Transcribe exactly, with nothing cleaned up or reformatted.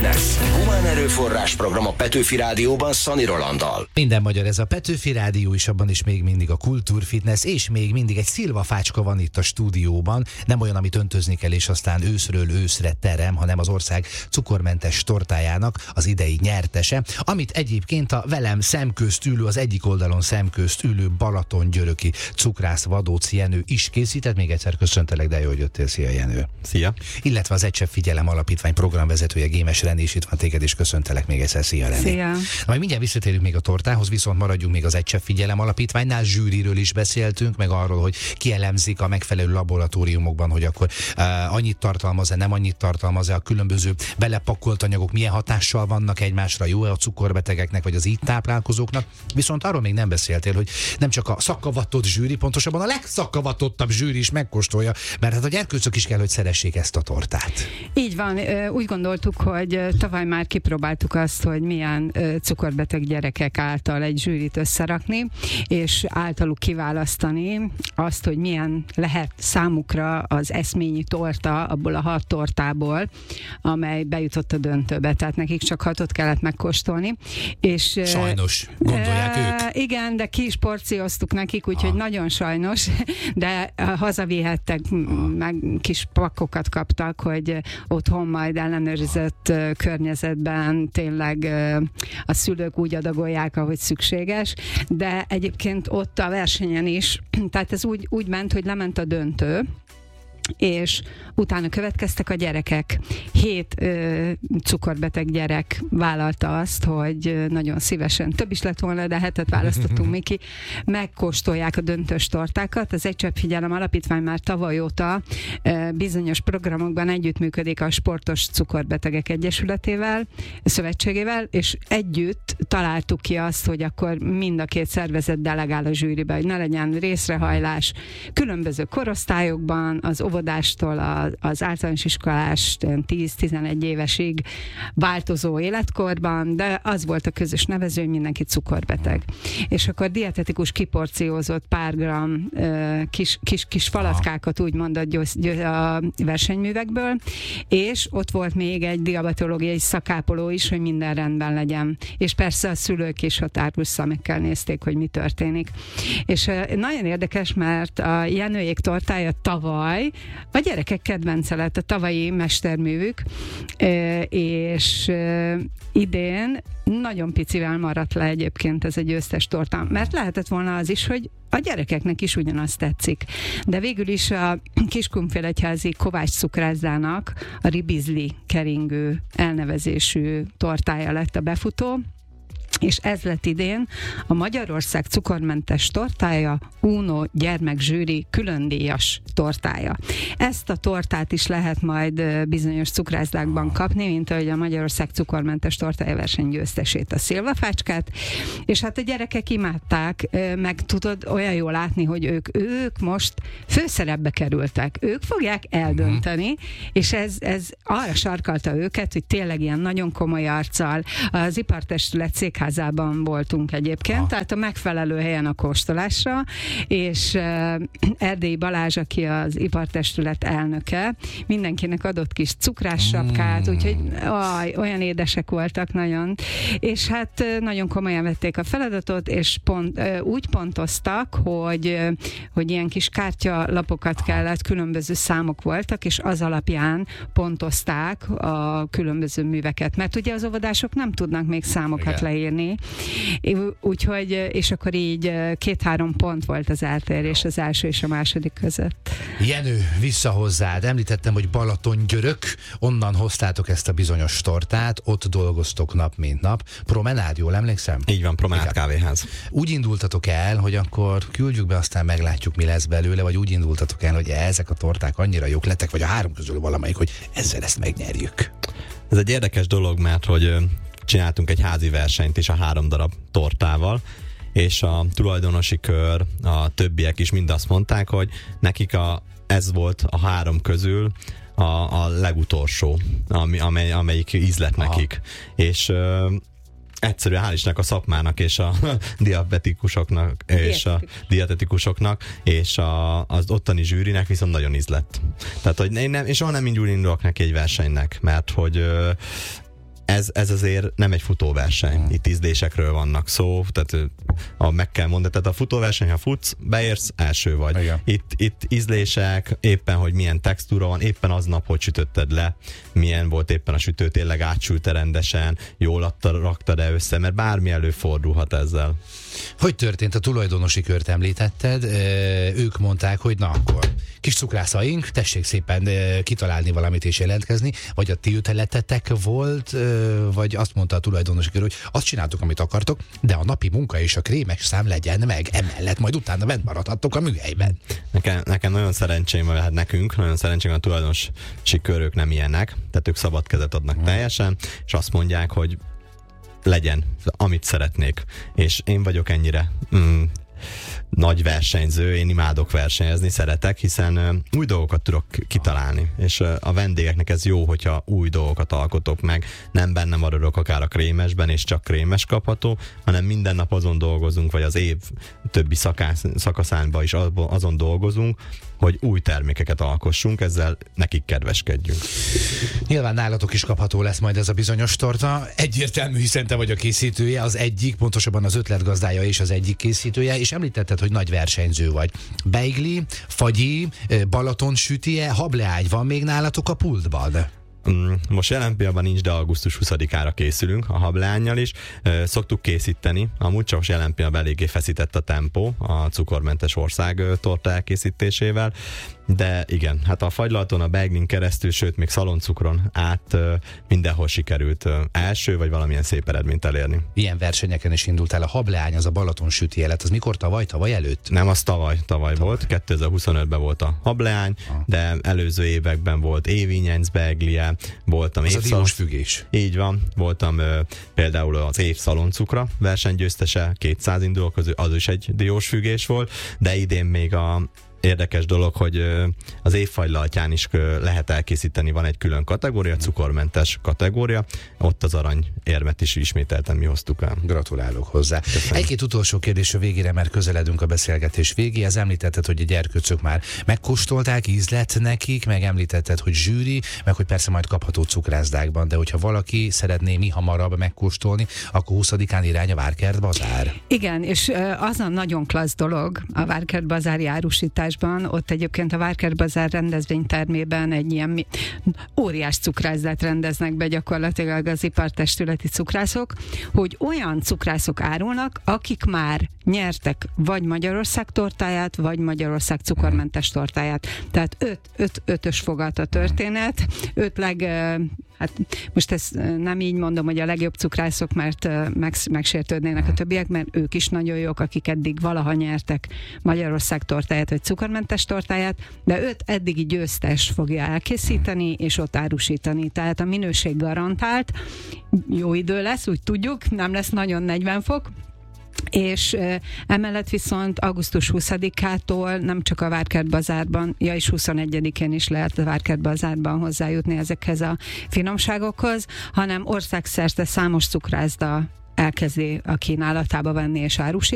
Fitness. Humán erőforrás program a Petőfi Rádióban Szani Rolanddal. Minden magyar, ez a Petőfi Rádió is, abban is még mindig a kultúrfitness, és még mindig egy szilvafácska van itt a stúdióban. Nem olyan, amit öntözni kell, és aztán őszről őszre terem, hanem az ország cukormentes tortájának az idei nyertese, amit egyébként a velem szemközt ülő, az egyik oldalon szemközt ülő Balatongyöröki cukrász Vadóci Jenő is készített. Még egyszer köszöntelek, de jó, hogy jöttél. Szia, Jenő. Szia. Illetve az Egy Csepp Figyelem Alapítvány programvezetője, Gémes René is itt van, téged is köszöntelek még egyszer. Szia, René. Szia. Na, majd mindjárt visszatérünk még a tortához, viszont maradjunk még az Egy Csepp Figyelem Alapítványnál. Zsűriről is beszéltünk, meg arról, hogy kielemzik a megfelelő laboratóriumokban, hogy akkor uh, annyit tartalmaz-e, nem annyit tartalmaz-e, a különböző belepakolt anyagok milyen hatással vannak egymásra, jó-e a cukorbetegeknek, vagy az így táplálkozóknak. Viszont arról még nem beszéltél, hogy nem csak a szakavatott zsűri, pontosabban a legszakavatottabb zsűri is megkóstolja, mert hát a gyerkőcök is kell, hogy szeressék ezt a tortát. Így van, úgy gondoltuk, hogy tavaly már kipróbáltuk azt, hogy milyen cukorbeteg gyerekek által egy zsűrit összerakni, és általuk kiválasztani azt, hogy milyen lehet számukra az eszményi torta abból a hat tortából, amely bejutott a döntőbe. Tehát nekik csak hatot kellett megkóstolni. És, sajnos, gondolják e, ők. Igen, de ki is porcióztuk nekik, úgyhogy ah. nagyon sajnos, de hazavihettek, ah. meg kis pakokat kaptak, hogy otthon majd ellenőrzött ah. környezetben tényleg a szülők úgy adagolják, ahogy szükséges, de egyébként ott a versenyen is, tehát ez úgy, úgy ment, hogy lement a döntő, és utána következtek a gyerekek. Hét ö, cukorbeteg gyerek vállalta azt, hogy nagyon szívesen, több is lett volna, de hetet választottunk mi ki, megkóstolják a döntős tortákat. Az Egy Csepp Figyelem Alapítvány már tavaly óta ö, bizonyos programokban együttműködik a Sportos Cukorbetegek Egyesületével, szövetségével, és együtt találtuk ki azt, hogy akkor mind a két szervezet delegál a zsűribe, hogy ne legyen részrehajlás különböző korosztályokban, az óvodástól az általános iskolás tíz-tizenegy évesig változó életkorban, de az volt a közös nevező, hogy mindenki cukorbeteg. És akkor dietetikus kiporciózott pár gram kis, kis, kis falatkákat úgymond a, győz, a versenyművekből, és ott volt még egy diabetológiai szakápoló is, hogy minden rendben legyen. És persze a szülők is határpusz szemekkel nézték, hogy mi történik. És nagyon érdekes, mert a Jenőjék tortája tavaly a gyerekek kedvence lett, a tavalyi mesterművük, és idén nagyon picivel maradt le egyébként ez egy győztes torta, mert lehetett volna az is, hogy a gyerekeknek is ugyanazt tetszik. De végül is a Kiskunfélegyházi Kovács cukrászdának a ribizli keringő elnevezésű tortája lett a befutó, és ez lett idén a Magyarország cukormentes tortája Uno gyermekzsűri különdíjas tortája. Ezt a tortát is lehet majd bizonyos cukrászdákban kapni, mint ahogy a Magyarország cukormentes tortája verseny győztesét, a szilvafácskát, és hát a gyerekek imádták, meg tudod olyan jól látni, hogy ők, ők most főszerepbe kerültek. Ők fogják eldönteni, uh-huh. és ez, ez arra sarkalta őket, hogy tényleg ilyen nagyon komoly arccal az ipartestület székházában voltunk egyébként, ah. tehát a megfelelő helyen a kóstolásra, és uh, Erdélyi Balázs, aki az ipartestület elnöke, mindenkinek adott kis cukrássapkát, mm. úgyhogy aj, olyan édesek voltak nagyon, és hát uh, nagyon komolyan vették a feladatot, és pont, uh, úgy pontoztak, hogy, uh, hogy ilyen kis kártyalapokat kellett, különböző számok voltak, és az alapján pontozták a különböző műveket, mert ugye az óvodások nem tudnak még számokat Igen. leírni, úgyhogy, és akkor így két-három pont volt az eltérés az első és a második között. Jenő, vissza hozzád. Említettem, hogy Balatongyörök, onnan hoztátok ezt a bizonyos tortát, ott dolgoztok nap mint nap. Promenád, jól emlékszem? Így van, Promenád kávéház. Úgy indultatok el, hogy akkor küldjük be, aztán meglátjuk, mi lesz belőle, vagy úgy indultatok el, hogy ezek a torták annyira jók lettek, vagy a három közül valamelyik, hogy ezzel ezt megnyerjük. Ez egy érdekes dolog, mert hogy csináltunk egy házi versenyt is a három darab tortával, és a tulajdonosi kör, a többiek is mind azt mondták, hogy nekik a, ez volt a három közül a, a legutolsó, ami, amely, amelyik ízlett nekik. És ö, egyszerűen hál' Istennek a szakmának és a diabetikusoknak és a dietetikusoknak és a, az ottani zsűrinek viszont nagyon ízlett. Tehát, hogy én nem, és soha nem így indulok neki egy versenynek, mert hogy ö, ez, ez azért nem egy futóverseny. Hmm. Itt ízlésekről vannak szó, tehát a, meg kell mondani, tehát a futóverseny, ha futsz, beérsz, első vagy. Igen. Itt, itt ízlések, éppen, hogy milyen textúra van, éppen aznap, hogy sütötted le, milyen volt éppen a sütő, tényleg átsült rendesen, jól adta, raktad-e össze, mert bármi előfordulhat ezzel. Hogy történt? A tulajdonosi kört említetted, ők mondták, hogy na akkor kis cukrászaink, tessék szépen kitalálni valamit és jelentkezni, vagy a ti ötletetek volt, vagy azt mondta a tulajdonosi kör, hogy azt csináltuk, amit akartok, de a napi munka és a krémes szám legyen meg, emellett majd utána bent maradhattok a műhelyben. Nekem, nekem nagyon szerencsém, hát nekünk, nagyon szerencsém, a tulajdonosi körök nem ilyenek, tehát ők szabad kezet adnak hmm. teljesen, és azt mondják, hogy legyen, amit szeretnék. És én vagyok ennyire mm, nagy versenyző, én imádok versenyezni, szeretek, hiszen uh, új dolgokat tudok kitalálni, és uh, a vendégeknek ez jó, hogyha új dolgokat alkotok meg, nem benne maradok akár a krémesben, és csak krémes kapható, hanem minden nap azon dolgozunk, vagy az év többi szakász, szakaszánban is azon dolgozunk, hogy új termékeket alkossunk, ezzel nekik kedveskedjünk. Nyilván nálatok is kapható lesz majd ez a bizonyos torta. Egyértelmű, hiszen te vagy a készítője, az egyik, pontosabban az ötletgazdája és az egyik készítője, és említetted, hogy nagy versenyző vagy. Beigli, fagyi, Balaton sütie, hableágy van még nálatok a pultban? Most jelen pillanatban nincs, de augusztus huszadikára készülünk a hableánnyal is. Szoktuk készíteni, amúgy csak jelen pillanatban eléggé feszített a tempó a cukormentes ország torta elkészítésével, de igen, hát a fagylalton, a beiglin keresztül, sőt még szaloncukron át mindenhol sikerült első vagy valamilyen szép eredményt elérni. Ilyen versenyeken is indultál, a hableány, az a Balaton sütije lett, az mikor tavaly, tavaly előtt? Nem, az tavaly, tavaly, tavaly. volt, kétezer-huszonötben volt a hableány, ah. de előző években volt évinyenc beiglie, voltam az évszalon... a diós fügés. Így van, voltam ö, például az év szaloncukra versenygyőztese, kétszáz indulók közül, az is egy diós fügés volt, de idén még a érdekes dolog, hogy az évfagylaltján is lehet elkészíteni, van egy külön kategória, cukormentes kategória, ott az arany érmet is ismételten mi hoztuk el. Gratulálok hozzá. Köszönöm. Egy-két utolsó kérdés a végére, mert közeledünk a beszélgetés végéhez. Említetted, hogy a gyerkőcök már megkóstolták, ízlett nekik, meg említetted, hogy zsűri, meg hogy persze majd kapható cukrászdákban, de hogyha valaki szeretné mi hamarabb megkóstolni, akkor huszadikán irány a Várkert Bazár. Igen, és az a nagyon klassz dolog a Várkert Bazári árusítás, ott egyébként a Várkert Bazár rendezvénytermében egy ilyen óriás cukrászdát rendeznek be gyakorlatilag az ipartestületi cukrászok, hogy olyan cukrászok árulnak, akik már nyertek vagy Magyarország tortáját, vagy Magyarország cukormentes tortáját. Tehát öt, öt, ötös fogat a történet, öt leg, hát most ezt nem így mondom, hogy a legjobb cukrászok, mert meg, megsértődnének a többiek, mert ők is nagyon jók, akik eddig valaha nyertek Magyarország tortáját, vagy cukormentes tortáját, de öt eddigi győztes fogja elkészíteni, és ott árusítani. Tehát a minőség garantált, jó idő lesz, úgy tudjuk, nem lesz nagyon negyven fok, és uh, emellett viszont augusztus huszadikától nem csak a Várkert Bazárban, ja és huszonegyedikén is lehet a Várkert Bazárban hozzájutni ezekhez a finomságokhoz, hanem országszerte számos cukrászda elkezdi a kínálatába venni és árusítani.